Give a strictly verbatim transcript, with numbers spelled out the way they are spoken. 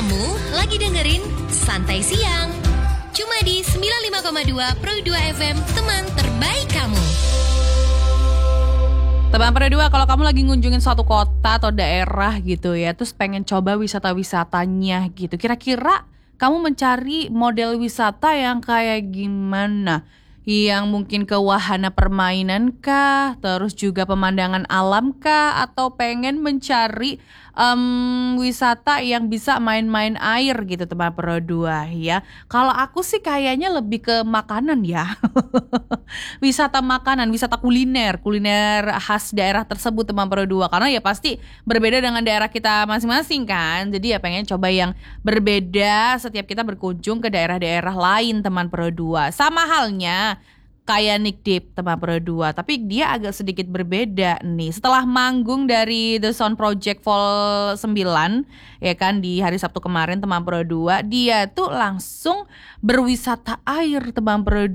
Kamu lagi dengerin Santai Siang cuma di sembilan puluh lima koma dua Pro dua F M, teman terbaik kamu. Teman Pro dua, kalau kamu lagi ngunjungin suatu kota atau daerah gitu ya, terus pengen coba wisata-wisatanya gitu, kira-kira kamu mencari model wisata yang kayak gimana? Yang mungkin ke wahana permainan kah, terus juga pemandangan alam kah, atau pengen mencari um, wisata yang bisa main-main air gitu teman Pro dua ya. Kalau aku sih kayaknya lebih ke makanan ya. Wisata makanan, wisata kuliner, kuliner khas daerah tersebut teman Pro dua, karena ya pasti berbeda dengan daerah kita masing-masing kan. Jadi ya pengen coba yang berbeda setiap kita berkunjung ke daerah-daerah lain teman Pro dua. Sama halnya kayak Nick Deep teman Pro dua, tapi dia agak sedikit berbeda nih. Setelah manggung dari The Sound Project Vol sembilan ya kan di hari Sabtu kemarin teman Pro dua, dia tuh langsung berwisata air teman Pro dua.